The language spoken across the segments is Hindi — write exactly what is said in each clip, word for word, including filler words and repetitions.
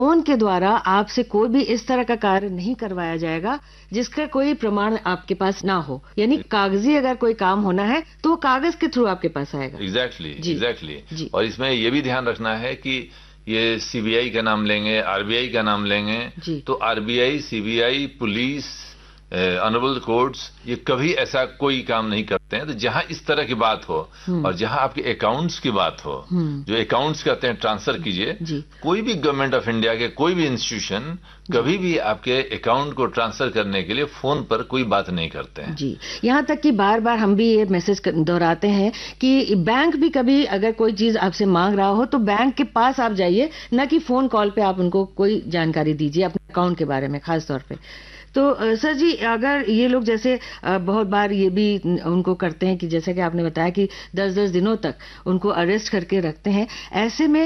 फोन के द्वारा आपसे कोई भी इस तरह का कार्य नहीं करवाया जाएगा जिसका कोई प्रमाण आपके पास ना हो। यानी कागजी अगर कोई काम होना है तो वो कागज के थ्रू आपके पास आएगा। Exactly exactly. और इसमें ये भी ध्यान रखना है कि ये सीबीआई का नाम लेंगे, आरबीआई का नाम लेंगे, तो RBI, CBI, police, honourable courts ये कभी ऐसा कोई काम नहीं करते हैं। तो जहां इस तरह की बात हो और जहां आपके अकाउंट्स की बात हो, जो अकाउंट्स कहते हैं ट्रांसफर कीजिए, कोई भी गवर्नमेंट ऑफ इंडिया के कोई भी इंस्टीट्यूशन कभी भी आपके अकाउंट को ट्रांसफर करने के लिए फोन पर कोई बात नहीं करते हैं। जी, यहाँ तक कि बार बार हम भी ये मैसेज दोहराते हैं कि बैंक भी कभी अगर कोई चीज आपसे मांग रहा हो तो बैंक के पास आप जाइए, न कि फोन कॉल पे आप उनको कोई जानकारी दीजिए अपने अकाउंट के बारे में खास तौर पे। तो सर जी, अगर ये लोग जैसे बहुत बार ये भी उनको करते हैं कि जैसे कि आपने बताया कि दस दस दिनों तक उनको अरेस्ट करके रखते हैं, ऐसे में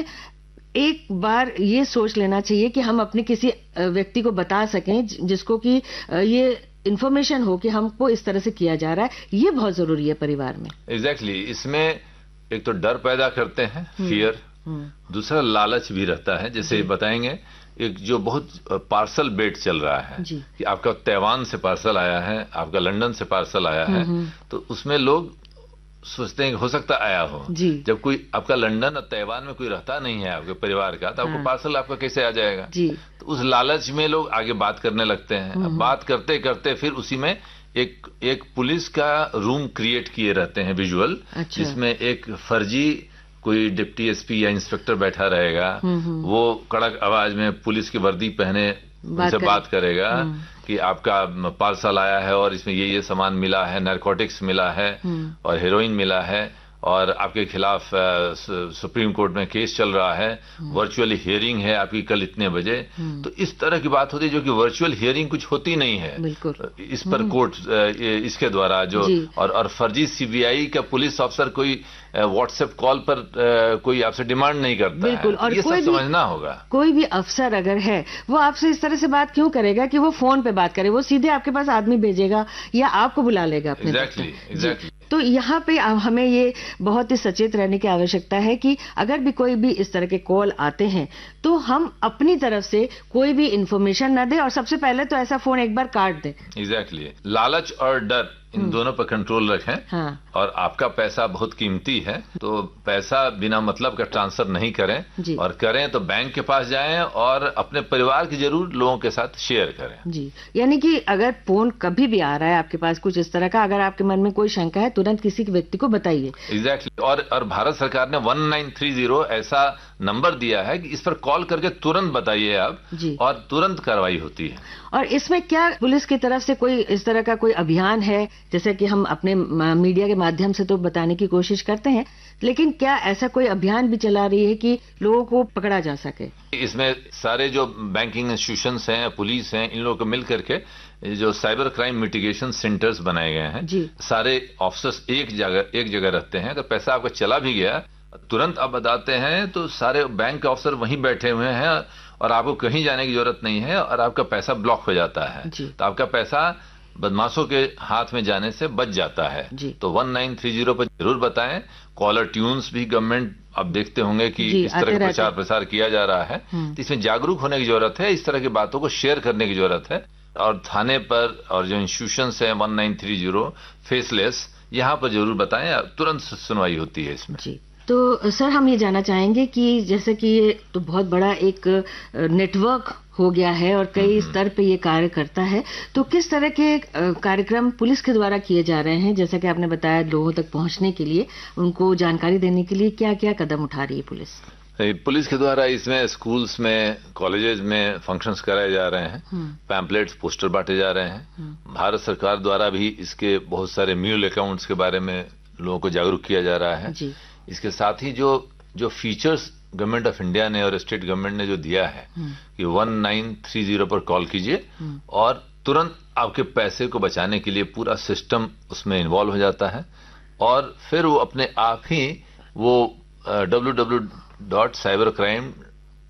एक बार ये सोच लेना चाहिए कि हम अपने किसी व्यक्ति को बता सकें जिसको कि ये इन्फॉर्मेशन हो कि हमको इस तरह से किया जा रहा है। ये बहुत जरूरी है परिवार में। Exactly exactly. इसमें एक तो डर पैदा करते हैं, फियर, दूसरा लालच भी रहता है। जैसे बताएंगे एक जो बहुत पार्सल बेट चल रहा है कि आपका ताइवान से पार्सल आया है, आपका लंदन से पार्सल आया है, तो उसमें लोग सोचते हैं कि हो सकता आया हो। जब कोई आपका लंदन और ताइवान में कोई रहता नहीं है आपके परिवार का, तो आपको पार्सल आपका कैसे आ जाएगा? तो उस लालच में लोग आगे बात करने लगते हैं। बात करते करते फिर उसी में एक एक पुलिस का रूम क्रिएट किए रहते हैं विजुअल, जिसमें एक फर्जी कोई डिप्टी एसपी या इंस्पेक्टर बैठा रहेगा, वो कड़क आवाज में पुलिस की वर्दी पहने उनसे बात करेगा कि आपका पार्सल आया है और इसमें ये ये सामान मिला है, नारकोटिक्स मिला है और हेरोइन मिला है और आपके खिलाफ सुप्रीम कोर्ट में केस चल रहा है, वर्चुअल हियरिंग है आपकी कल इतने बजे। तो इस तरह की बात होती है जो कि वर्चुअल हियरिंग कुछ होती नहीं है इस पर कोर्ट इसके द्वारा जो और, और फर्जी सीबीआई का पुलिस अफसर कोई व्हाट्सएप कॉल पर कोई आपसे डिमांड नहीं करता है। और ये सब समझना होगा। कोई भी अफसर अगर है वो आपसे इस तरह से बात क्यों करेगा कि वो फोन पे बात करे? वो सीधे आपके पास आदमी भेजेगा या आपको बुला लेगा अपने। Exactly exactly. तो यहाँ पे हमें ये बहुत ही सचेत रहने की आवश्यकता है कि अगर भी कोई भी इस तरह के कॉल आते हैं तो हम अपनी तरफ से कोई भी इंफॉर्मेशन न दें और सबसे पहले तो ऐसा फोन एक बार काट दें। Exactly exactly. लालच और डर इन दोनों पर कंट्रोल रखें। हाँ। और आपका पैसा बहुत कीमती है, तो पैसा बिना मतलब का ट्रांसफर नहीं करें, और करें तो बैंक के पास जाएं और अपने परिवार के जरूर लोगों के साथ शेयर करें। जी, यानी कि अगर फोन कभी भी आ रहा है आपके पास कुछ इस तरह का, अगर आपके मन में कोई शंका है तुरंत किसी व्यक्ति को बताइए। Exactly exactly. और और भारत सरकार ने वन नाइन थ्री जीरो ऐसा नंबर दिया है कि इस पर कॉल करके तुरंत बताइए आप, और तुरंत कार्रवाई होती है। और इसमें क्या पुलिस की तरफ से कोई इस तरह का कोई अभियान है, जैसे कि हम अपने मीडिया के माध्यम से तो बताने की कोशिश करते हैं, लेकिन क्या ऐसा कोई अभियान भी चला रही है कि लोगों को पकड़ा जा सके? इसमें सारे जो बैंकिंग इंस्टीट्यूशंस हैं, पुलिस हैं, इन लोगों को मिल करके जो साइबर क्राइम मिटिगेशन सेंटर्स बनाए गए हैं, सारे ऑफिसर्स एक जगह एक जगह रहते हैं। तो पैसा आपका चला भी गया तुरंत आप बताते हैं तो सारे बैंक के ऑफिसर वहीं बैठे हुए हैं और आपको कहीं जाने की जरूरत नहीं है और आपका पैसा ब्लॉक हो जाता है। तो आपका पैसा बदमाशों के हाथ में जाने से बच जाता है। तो वन नाइन थ्री जीरो पर जरूर बताएं। कॉलर ट्यून्स भी गवर्नमेंट आप देखते होंगे कि इस तरह का प्रचार प्रसार किया जा रहा है, तो इसमें जागरूक होने की जरूरत है। इस तरह की बातों को शेयर करने की जरूरत है। और थाने पर और जो इंस्टीट्यूशंस हैं one nine three zero faceless, यहाँ पर जरूर बताएं, तुरंत सुनवाई होती है इसमें। जी। तो सर हम ये जानना चाहेंगे कि जैसे कि ये तो बहुत बड़ा एक नेटवर्क हो गया है और कई स्तर पे ये कार्य करता है, तो किस तरह के कार्यक्रम पुलिस के द्वारा किए जा रहे हैं? जैसा कि आपने बताया लोगों तक पहुंचने के लिए, उनको जानकारी देने के लिए क्या क्या कदम उठा रही है पुलिस? पुलिस के द्वारा इसमें स्कूल्स में, कॉलेजेस में फंक्शंस कराए जा रहे हैं, पैम्पलेट्स, पोस्टर बांटे जा रहे हैं। भारत सरकार द्वारा भी इसके बहुत सारे म्यूल अकाउंट्स के बारे में लोगों को जागरूक किया जा रहा है। जी। इसके साथ ही जो जो फीचर्स गवर्नमेंट ऑफ इंडिया ने और स्टेट गवर्नमेंट ने जो दिया है कि वन नाइन थ्री जीरो पर कॉल कीजिए और तुरंत आपके पैसे को बचाने के लिए पूरा सिस्टम उसमें इन्वॉल्व हो जाता है, और फिर वो अपने आप ही वो W W W dot cyber crime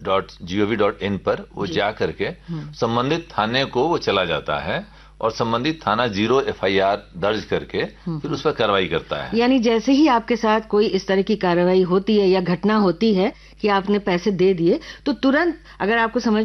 dot G O V dot in पर वो जा करके संबंधित थाने को वो चला जाता है और संबंधित थाना जीरो एफ आई आर दर्ज करके फिर उस पर कार्रवाई करता है। यानी जैसे ही आपके साथ कोई इस तरह की कार्रवाई होती है या घटना होती है कि आपने पैसे दे दिए, तो तुरंत अगर आपको समझ